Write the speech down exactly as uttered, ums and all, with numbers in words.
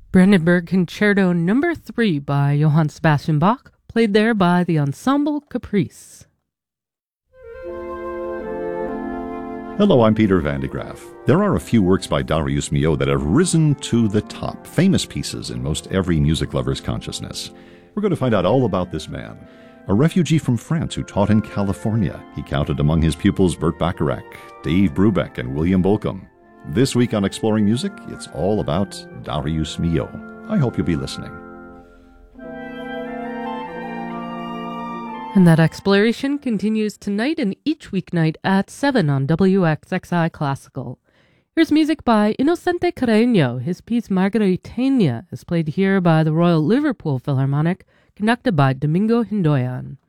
Brandenburg Concerto Number three by Johann Sebastian Bach, played there by the Ensemble Caprice. Hello, I'm Peter Van de Graaf. There are a few works by Darius Milhaud that have risen to the top, famous pieces in most every music lover's consciousness. We're going to find out all about this man. A refugee from France who taught in California, he counted among his pupils Burt Bacharach, Dave Brubeck, and William Bolcom. This week on Exploring Music, it's all about Darius Milhaud. I hope you'll be listening. And that exploration continues tonight and each weeknight at seven on W X X I Classical. Here's music by Inocente Carreño. His piece Margaritania is played here by the Royal Liverpool Philharmonic, conducted by Domingo Hindoyan.